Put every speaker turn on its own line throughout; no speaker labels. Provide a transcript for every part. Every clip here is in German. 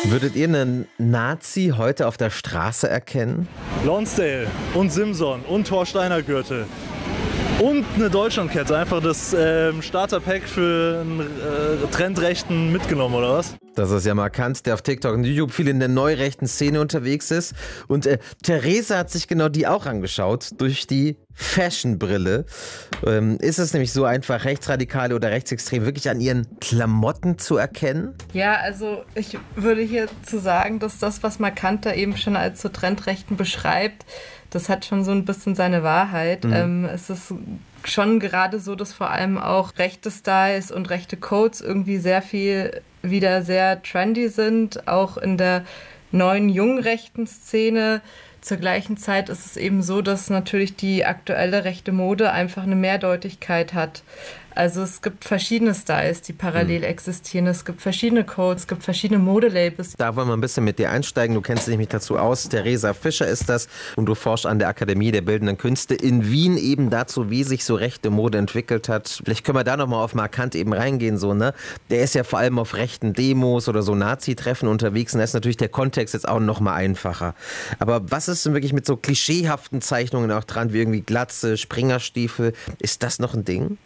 Würdet ihr einen Nazi heute auf der Straße erkennen?
Lonsdale und Simson und Thorsteiner Gürtel. Und eine Deutschlandkette, einfach das Starterpack für einen Trendrechten mitgenommen, oder was?
Das ist ja markant, der auf TikTok und YouTube viel in der neurechten Szene unterwegs ist. Und Theresa hat sich genau die auch angeschaut, durch die Fashion-Brille. Ist es nämlich so einfach, Rechtsradikale oder Rechtsextrem wirklich an ihren Klamotten zu erkennen?
Ja, also ich würde hierzu sagen, dass das, was Markanta eben schon als so Trendrechten beschreibt, das hat schon so ein bisschen seine Wahrheit. Es ist schon gerade so, dass vor allem auch rechte Styles und rechte Codes irgendwie sehr viel wieder sehr trendy sind, auch in der neuen jungen rechten Szene. Zur gleichen Zeit ist es eben so, dass natürlich die aktuelle rechte Mode einfach eine Mehrdeutigkeit hat. Also es gibt verschiedene Styles, die parallel existieren. Es gibt verschiedene Codes, es gibt verschiedene Modelabels.
Da wollen wir ein bisschen mit dir einsteigen. Du kennst dich nämlich dazu aus. Theresa Fischer ist das und du forschst an der Akademie der Bildenden Künste in Wien eben dazu, wie sich so rechte Mode entwickelt hat. Vielleicht können wir da nochmal auf Markant eben reingehen. So, ne? Der ist ja vor allem auf rechten Demos oder so Nazi-Treffen unterwegs und da ist natürlich der Kontext jetzt auch nochmal einfacher. Aber was ist denn wirklich mit so klischeehaften Zeichnungen auch dran, wie irgendwie Glatze, Springerstiefel? Ist das noch ein Ding?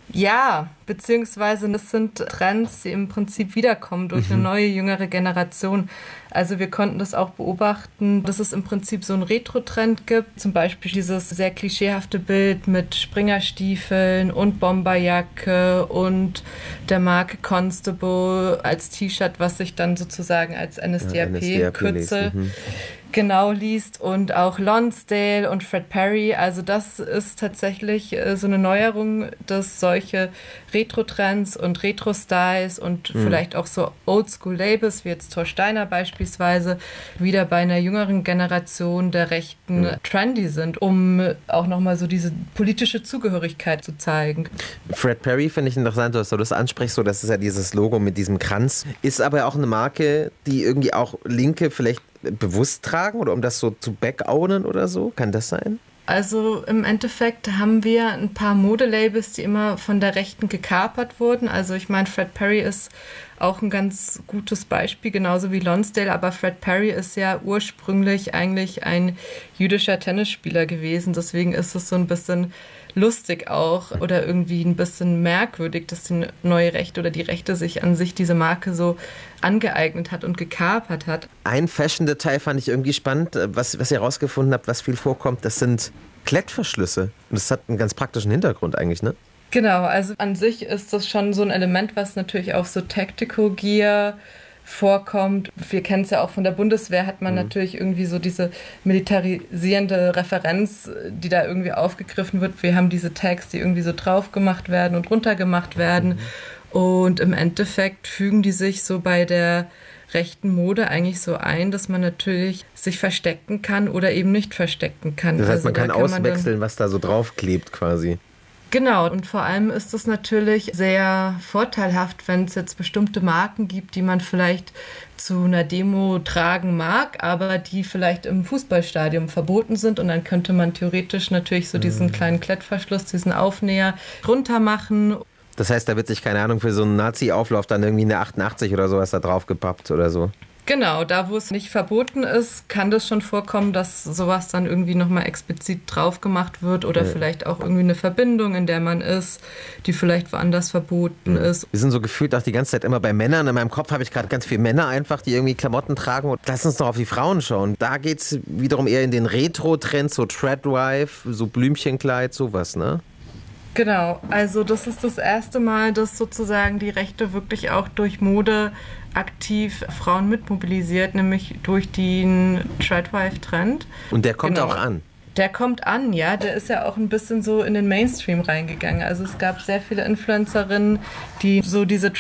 Ja, beziehungsweise das sind Trends, die im Prinzip wiederkommen durch eine neue, jüngere Generation. Also wir konnten das auch beobachten, dass es im Prinzip so einen Retro-Trend gibt. Zum Beispiel dieses sehr klischeehafte Bild mit Springerstiefeln und Bomberjacke und der Marke Constable als T-Shirt, was sich dann sozusagen als NSDAP-Kürzel genau liest, und auch Lonsdale und Fred Perry. Also das ist tatsächlich so eine Neuerung, dass solche Retro-Trends und Retro-Styles und vielleicht auch so Oldschool-Labels, wie jetzt Thorsteiner beispielsweise, wieder bei einer jüngeren Generation der Rechten trendy sind, um auch nochmal so diese politische Zugehörigkeit zu zeigen.
Fred Perry finde ich interessant, dass du das ansprichst, so, das ist ja dieses Logo mit diesem Kranz. Ist aber auch eine Marke, die irgendwie auch Linke vielleicht bewusst tragen oder um das so zu backownen oder so? Kann das sein?
Also im Endeffekt haben wir ein paar Modelabels, die immer von der Rechten gekapert wurden. Also ich meine, Fred Perry ist auch ein ganz gutes Beispiel, genauso wie Lonsdale. Aber Fred Perry ist ja ursprünglich eigentlich ein jüdischer Tennisspieler gewesen. Deswegen ist es so ein bisschen lustig auch oder irgendwie ein bisschen merkwürdig, dass die neue Rechte oder die Rechte sich an sich diese Marke so angeeignet hat und gekapert hat.
Ein Fashion-Detail fand ich irgendwie spannend, was ihr herausgefunden habt, was viel vorkommt, das sind Klettverschlüsse. Und das hat einen ganz praktischen Hintergrund eigentlich, ne?
Genau, also an sich ist das schon so ein Element, was natürlich auf so Tactical Gear vorkommt. Wir kennen es ja auch von der Bundeswehr, hat man natürlich irgendwie so diese militarisierende Referenz, die da irgendwie aufgegriffen wird. Wir haben diese Tags, die irgendwie so drauf gemacht werden und runter gemacht werden. Und im Endeffekt fügen die sich so bei der rechten Mode eigentlich so ein, dass man natürlich sich verstecken kann oder eben nicht verstecken kann.
Das heißt,
also
man kann auswechseln, was da so draufklebt quasi.
Genau, und vor allem ist es natürlich sehr vorteilhaft, wenn es jetzt bestimmte Marken gibt, die man vielleicht zu einer Demo tragen mag, aber die vielleicht im Fußballstadion verboten sind, und dann könnte man theoretisch natürlich so diesen kleinen Klettverschluss, diesen Aufnäher runter machen.
Das heißt, da wird sich, keine Ahnung, für so einen Nazi-Auflauf dann irgendwie eine 88 oder sowas da drauf gepappt oder so.
Genau, da wo es nicht verboten ist, kann das schon vorkommen, dass sowas dann irgendwie nochmal explizit drauf gemacht wird oder vielleicht auch irgendwie eine Verbindung, in der man ist, die vielleicht woanders verboten ist.
Wir sind so gefühlt auch die ganze Zeit immer bei Männern. In meinem Kopf habe ich gerade ganz viele Männer einfach, die irgendwie Klamotten tragen. Und lass uns doch auf die Frauen schauen. Da geht es wiederum eher in den Retro-Trend, so Treadwife, so Blümchenkleid, sowas, ne?
Genau, also das ist das erste Mal, dass sozusagen die Rechte wirklich auch durch Mode aktiv Frauen mitmobilisiert, nämlich durch den Treadwife-Trend.
Und der kommt auch an.
Der kommt an, ja. Der ist ja auch ein bisschen so in den Mainstream reingegangen. Also es gab sehr viele Influencerinnen, die so diese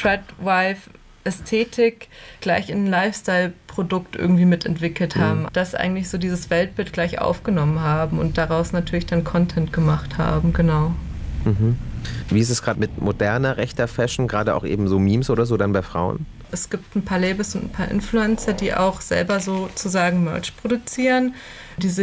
Treadwife-Ästhetik gleich in ein Lifestyle-Produkt irgendwie mitentwickelt haben. Das eigentlich so dieses Weltbild gleich aufgenommen haben und daraus natürlich dann Content gemacht haben, genau.
Wie ist es gerade mit moderner, rechter Fashion, gerade auch eben so Memes oder so dann bei Frauen?
Es gibt ein paar Labels und ein paar Influencer, die auch selber sozusagen Merch produzieren, die